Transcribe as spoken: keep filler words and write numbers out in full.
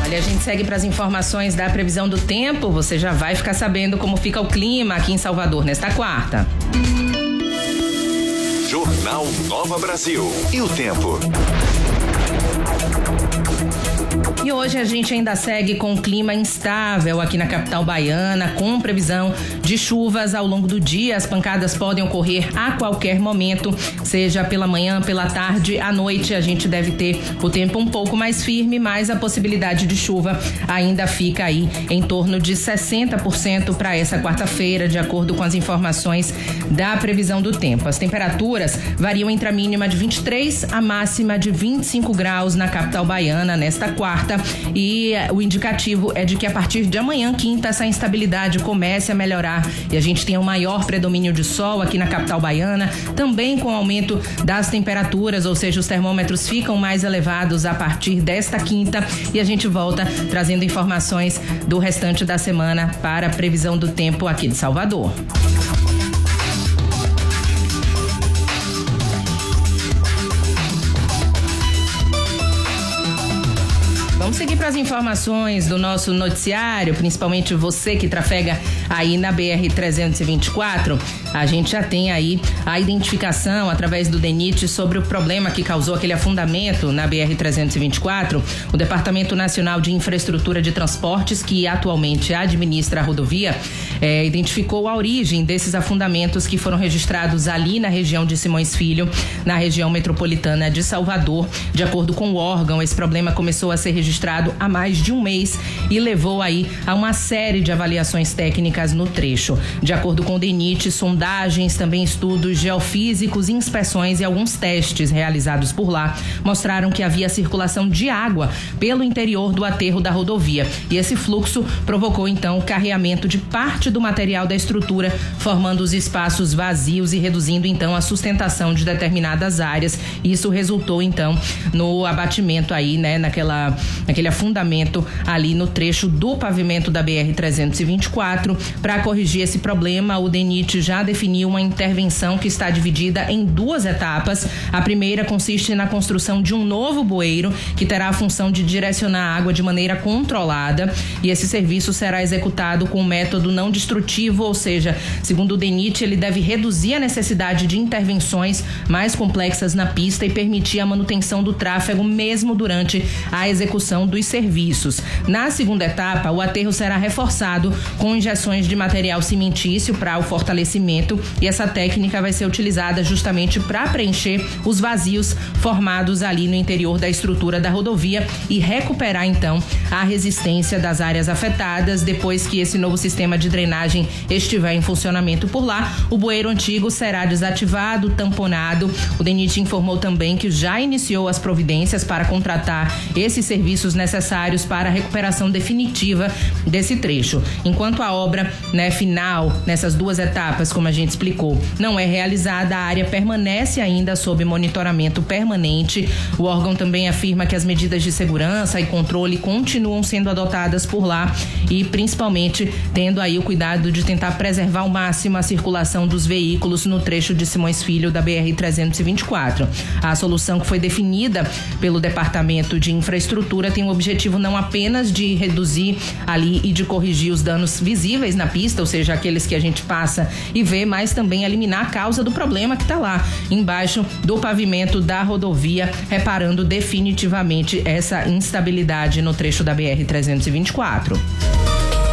Olha, a gente segue para as informações da previsão do tempo. Você já vai ficar sabendo como fica o clima aqui em Salvador nesta quarta. Jornal Nova Brasil. E o tempo? E hoje a gente ainda segue com o clima instável aqui na capital baiana, com previsão de chuvas ao longo do dia. As pancadas podem ocorrer a qualquer momento, seja pela manhã, pela tarde, à noite. A gente deve ter o tempo um pouco mais firme, mas a possibilidade de chuva ainda fica aí em torno de sessenta por cento para essa quarta-feira, de acordo com as informações da previsão do tempo. As temperaturas variam entre a mínima de vinte e três a máxima de vinte e cinco graus na capital baiana nesta quarta. E o indicativo é de que a partir de amanhã, quinta, essa instabilidade comece a melhorar e a gente tenha um maior predomínio de sol aqui na capital baiana, também com o aumento das temperaturas, ou seja, os termômetros ficam mais elevados a partir desta quinta e a gente volta trazendo informações do restante da semana para a previsão do tempo aqui de Salvador. Vamos seguir para as informações do nosso noticiário, principalmente você que trafega aí na B R trezentos e vinte e quatro. A gente já tem aí a identificação através do DENIT sobre o problema que causou aquele afundamento na B R trezentos e vinte e quatro. O Departamento Nacional de Infraestrutura de Transportes, que atualmente administra a rodovia, é, identificou a origem desses afundamentos que foram registrados ali na região de Simões Filho, na região metropolitana de Salvador. De acordo com o órgão, esse problema começou a ser registrado há mais de um mês e levou aí a uma série de avaliações técnicas no trecho. De acordo com o DENIT, sondagens, também estudos geofísicos, inspeções e alguns testes realizados por lá mostraram que havia circulação de água pelo interior do aterro da rodovia. E esse fluxo provocou então o carreamento de parte do material da estrutura, formando os espaços vazios e reduzindo então a sustentação de determinadas áreas. Isso resultou então no abatimento aí, né, naquela naquele afundamento ali no trecho do pavimento da B R trezentos e vinte e quatro. Para corrigir esse problema, o DENIT já definiu uma intervenção que está dividida em duas etapas. A primeira consiste na construção de um novo bueiro que terá a função de direcionar a água de maneira controlada, e esse serviço será executado com um método não destrutivo, ou seja, segundo o DENIT, ele deve reduzir a necessidade de intervenções mais complexas na pista e permitir a manutenção do tráfego mesmo durante a execução dos serviços. Na segunda etapa, o aterro será reforçado com injeções de material cimentício para o fortalecimento, e essa técnica vai ser utilizada justamente para preencher os vazios formados ali no interior da estrutura da rodovia e recuperar então a resistência das áreas afetadas. Depois que esse novo sistema de drenagem estiver em funcionamento por lá, o bueiro antigo será desativado, tamponado. O DENIT informou também que já iniciou as providências para contratar esses serviços necessários para a recuperação definitiva desse trecho. Enquanto a obra, né, final, nessas duas etapas, como a gente explicou, não é realizada, a área permanece ainda sob monitoramento permanente. O órgão também afirma que as medidas de segurança e controle continuam sendo adotadas por lá e principalmente tendo aí o cuidado de tentar preservar ao máximo a circulação dos veículos no trecho de Simões Filho da B R trezentos e vinte e quatro. A solução que foi definida pelo Departamento de Infraestrutura tem o objetivo não apenas de reduzir ali e de corrigir os danos visíveis na pista, ou seja, aqueles que a gente passa e vê, mas também eliminar a causa do problema que está lá embaixo do pavimento da rodovia, reparando definitivamente essa instabilidade no trecho da B R trezentos e vinte e quatro.